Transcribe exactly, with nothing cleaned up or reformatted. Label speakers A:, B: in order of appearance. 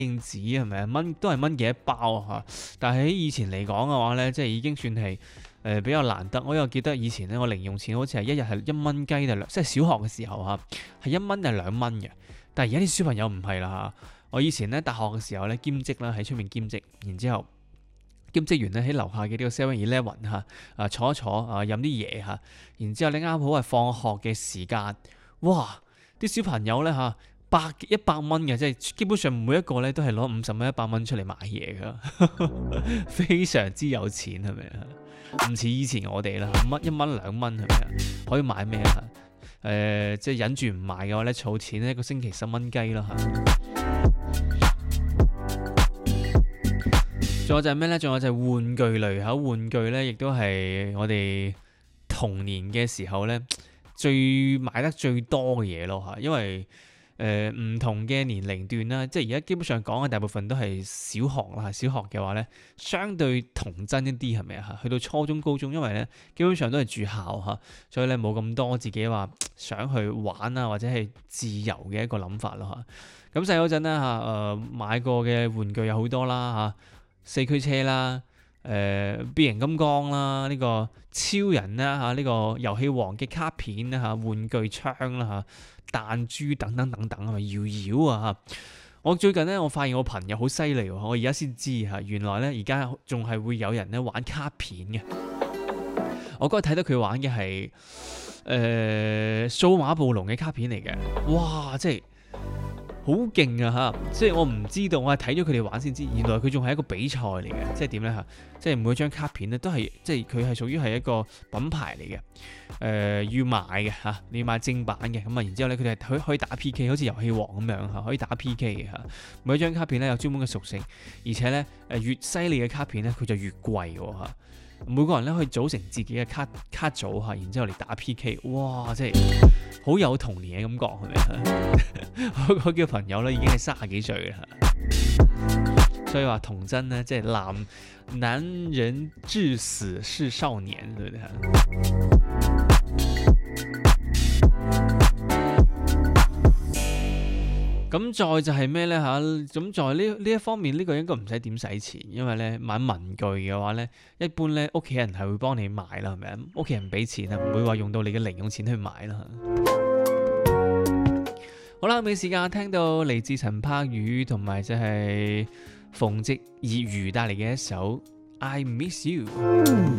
A: 應紙係咪啊？蚊都係蚊幾一包啊嚇！但係喺以前嚟講嘅話咧，即係已經算係誒、呃、比較難得。我又記得以前咧，我零用錢好似係一日係一蚊雞定兩，即係小學嘅時候嚇係一蚊定兩蚊嘅。但係而家啲小朋友唔係啦嚇。我以前咧大學嘅時候咧兼職啦，喺出面兼職，然之後兼職完咧喺樓下嘅呢個 Seven Eleven 嚇啊坐一坐啊飲啲嘢嚇，然之後咧啱好係放學嘅時間，哇！啲小朋友咧嚇〜百一百蚊嘅，即係基本上每一個咧都係攞五十蚊、一百蚊出嚟買嘢噶，非常之有錢係咪啊？唔似以前我哋啦，蚊一蚊兩蚊係咪啊？可以買咩啊？誒、呃，即係忍住唔買嘅話咧，儲錢咧一個星期十蚊雞啦嚇。仲有就係咩咧？仲有就係玩具類嚇，玩具咧亦都係我哋童年嘅時候咧最買得最多嘅嘢咯嚇，因為誒唔、呃、同嘅年齡段啦，即係而家基本上講嘅大部分都係小學啦。小學嘅話咧，相對童真一啲係咪啊？去到初中、高中，因為咧基本上都係住校嚇，所以咧冇咁多自己話想去玩啊或者係自由嘅一個諗法咯嚇。咁細嗰陣咧嚇，誒、呃、買過嘅玩具有好多啦嚇，四驅車啦。誒、呃、變形金剛啦，呢、這個超人啦嚇，呢、這個遊戲王嘅卡片啦嚇，玩具槍啦嚇，彈珠等等等等啊，搖搖啊嚇！我最近咧，我發現我朋友好犀利喎，我而家先知嚇，原來咧而家仲係會有人咧玩卡片嘅。我嗰日睇到佢玩嘅係誒數碼暴龍嘅卡片嚟嘅，哇！即係〜好勁啊嚇！即係我唔知道，我係睇咗佢哋玩先知，原來佢仲係一個比賽嚟嘅，即係點咧嚇？即係每張卡片咧都係，即係佢係屬於係一個品牌嚟嘅，誒、呃、要買嘅嚇，你要買正版嘅，咁啊然之後咧佢哋係可可以打 P K， 好似遊戲王咁樣嚇，可以打 P K 嘅嚇。每一張卡片咧有專門嘅屬性，而且咧誒越犀利嘅卡片咧佢就越貴喎嚇。每個人咧可以組成自己嘅卡卡組嚇，然之後嚟打 P K， 哇！即係好有童年嘅感覺係咪？我個嘅朋友咧已經係三十幾歲啦，所以話童真咧即係男男人至死是少年，對唔對？咁再就係咩咧嚇？咁在呢呢一方面，呢、呢個應該唔使點使錢，因為咧買文具嘅話咧，一般咧屋企人係會幫你買啦，係咪啊？屋企人俾錢啊，唔會話用到你嘅零用錢去買啦。好啦，尾時間聽到嚟自陳柏宇同埋就係馮夕業餘帶嚟嘅一首《I Miss You》。